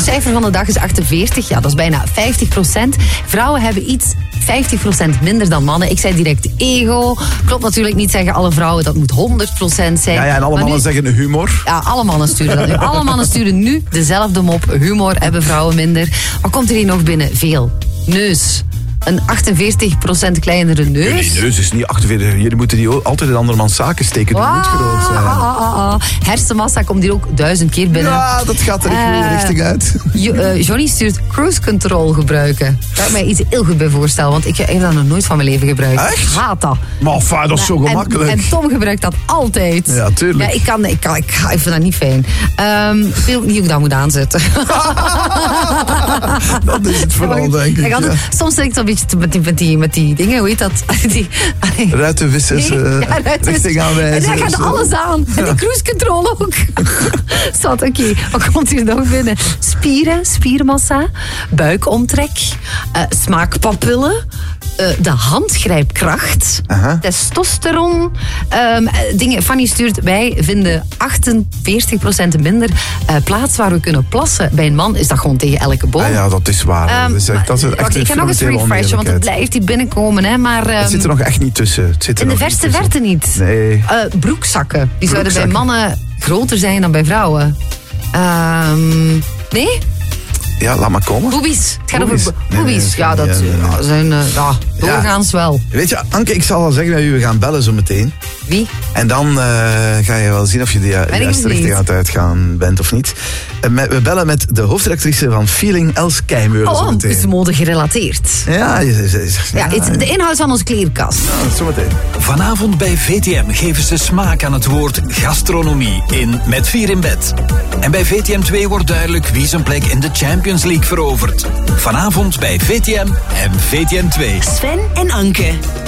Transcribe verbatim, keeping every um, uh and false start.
cijfer van de dag is achtenveertig. Ja, dat is bijna vijftig procent. Vrouwen hebben iets vijftig procent minder dan mannen. Ik zei direct ego. Klopt natuurlijk niet, zeggen alle vrouwen. Dat moet honderd procent zijn. Ja, ja, en alle maar mannen nu, zeggen humor. Ja, alle mannen sturen dat nu. Alle mannen sturen nu dezelfde mop. Humor hebben vrouwen minder. Wat komt er hier nog binnen? Veel. Neus. Een achtenveertig procent kleinere neus. Nee, die neus is niet achtenveertig. Jullie moeten die altijd in andermans zaken steken. Die moet groot zijn. Ah, ah, ah. Hersenmassa komt hier ook duizend keer binnen. Ja, dat gaat er de goede Uh, richting uit. Jo, uh, Johnny stuurt cruise control gebruiken. Daar kan ik mij iets heel goed bij voorstellen, want ik heb dat nog nooit van mijn leven gebruikt. Echt? Ik haat dat. Maar enfin, dat is zo gemakkelijk. En, en Tom gebruikt dat altijd. Ja, tuurlijk. Ja, ik, kan, ik, kan, ik, ga, ik vind dat niet fijn. Um, ik weet ook niet hoe ik dat moet aanzetten. Dat is het vooral, denk ik. ik had het, ja. Soms zit ik zo'n beetje met die, met, die, met die dingen, hoe heet dat? Die, Ruitenwissers, nee, uh, ja, richting aanwijzen. En daar gaat alles aan. En die cruise control ook. Zat, oké. Okay. Wat komt hier nog binnen? Spieren, spiermassa, buikomtrek, uh, smaakpapillen, uh, de handgrijpkracht, Aha. testosteron. Um, dingen. Fanny stuurt, wij vinden achtenveertig procent minder uh, plaats waar we kunnen plassen. Bij een man is dat gewoon tegen elke boom. Ah ja, dat is waar. Um, dat is echt, dat is echt wacht, een ik ga nog eens fundamentele refreshen, want het oneerlijkheid. blijft die binnenkomen. Hè, maar, um, Het zit er nog echt niet tussen. Het zit er in de nog verste niet tussen. verte niet. Nee. Uh, broekzakken. Die zouden bij Broekzakken. mannen groter zijn dan bij vrouwen. Um, nee? Ja, laat maar komen. Boobies. Het gaat Boobies. over Nee, nee, boobies. dat Ja, kan dat niet, ja, nee, nee. ja, zijn uh, ja, doorgaans wel. Weet je, Anke, ik zal al zeggen dat we gaan bellen zo meteen. Wie? En dan uh, ga je wel zien of je de Ben ik juiste benieuwd. richting aan het uitgaan bent of niet. Uh, met, we bellen met de hoofdredactrice van Feeling, Els Keimeulen, zo Oh, meteen. is mode gerelateerd. Ja, je, je, je, Ja, het, de inhoud van onze kleerkast. ja, zo meteen. Vanavond bij V T M geven ze smaak aan het woord gastronomie in Met Vier in Bed. En bij V T M twee wordt duidelijk wie zijn plek in de Champions League verovert. Vanavond bij V T M en V T M twee. Sven en Anke.